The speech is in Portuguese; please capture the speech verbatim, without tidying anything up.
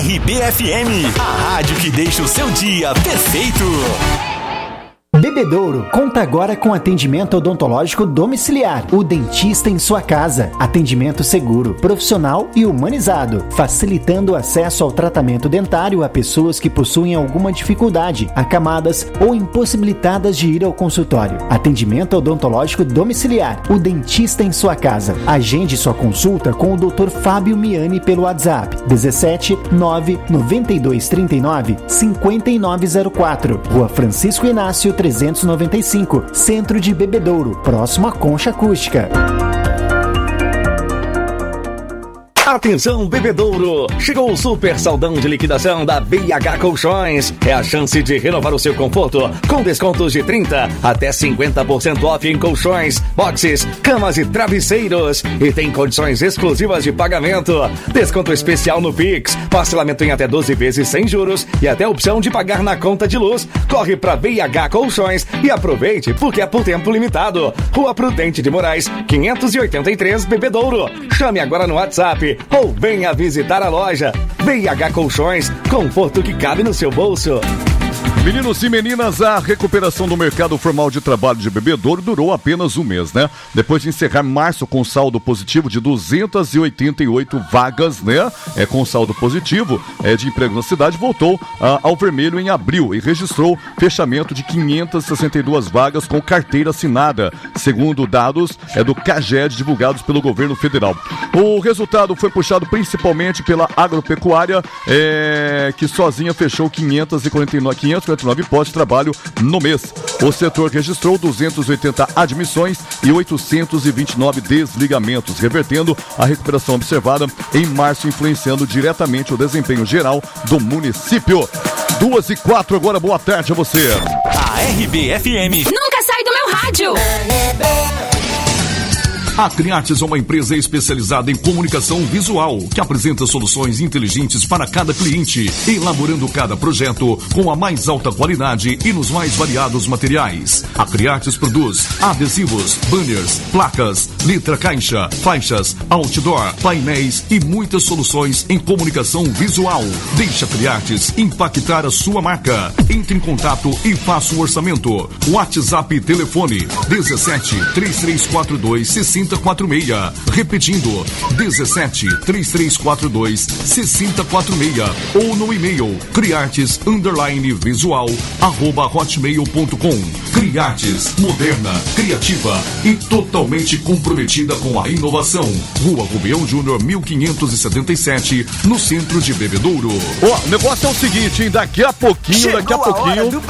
R B F M, a rádio que deixa o seu dia perfeito. Bebedouro conta agora com atendimento odontológico domiciliar. O dentista em sua casa. Atendimento seguro, profissional e humanizado, facilitando o acesso ao tratamento dentário a pessoas que possuem alguma dificuldade, acamadas ou impossibilitadas de ir ao consultório. Atendimento odontológico domiciliar. O dentista em sua casa. Agende sua consulta com o doutor Fábio Miani pelo WhatsApp dezessete nove noventa e dois trinta e nove cinquenta e nove zero quatro. Rua Francisco Inácio trezentos e noventa e cinco, Centro de Bebedouro, próximo à Concha Acústica. Atenção, Bebedouro! Chegou o super saldão de liquidação da B H Colchões. É a chance de renovar o seu conforto com descontos de trinta até cinquenta por cento off em colchões, boxes, camas e travesseiros. E tem condições exclusivas de pagamento. Desconto especial no Pix, parcelamento em até doze vezes sem juros e até opção de pagar na conta de luz. Corre pra B H Colchões e aproveite porque é por tempo limitado. Rua Prudente de Moraes, quinhentos e oitenta e três, Bebedouro. Chame agora no WhatsApp ou venha visitar a loja. B H Colchões, conforto que cabe no seu bolso. Meninos e meninas, a recuperação do mercado formal de trabalho de Bebedouro durou apenas um mês, né? Depois de encerrar março com saldo positivo de duzentas e oitenta e oito vagas, né? É, com saldo positivo é, de emprego na cidade, voltou ah, ao vermelho em abril e registrou fechamento de quinhentas e sessenta e duas vagas com carteira assinada, segundo dados é, do CAGED divulgados pelo governo federal. O resultado foi puxado principalmente pela agropecuária, é, que sozinha fechou quinhentas e quarenta e nove, quinhentos e quarenta e nove postos de trabalho no mês. O setor registrou duzentas e oitenta admissões e oitocentos e vinte e nove desligamentos, revertendo a recuperação observada em março, influenciando diretamente o desempenho geral do município. Duas e quatro agora, boa tarde a você. A R B F M nunca sai do meu rádio. A Criartes é uma empresa especializada em comunicação visual, que apresenta soluções inteligentes para cada cliente, elaborando cada projeto com a mais alta qualidade e nos mais variados materiais. A Criartes produz adesivos, banners, placas, letra caixa, faixas, outdoor, painéis e muitas soluções em comunicação visual. Deixa a Criartes impactar a sua marca. Entre em contato e faça um orçamento. WhatsApp e telefone dezessete, três três quatro dois, seis zero quatro seis. Repetindo, dezessete, três três quatro dois, seis zero quatro seis. Ou no e-mail criartes underline visual arroba hotmail ponto com. Criartes, moderna, criativa e totalmente comprometida com a inovação. Rua Rubião Júnior, mil quinhentos e setenta e sete, no centro de Bebedouro. Ó, oh, o negócio é o seguinte, hein? Daqui a pouquinho, Chegou daqui a pouquinho,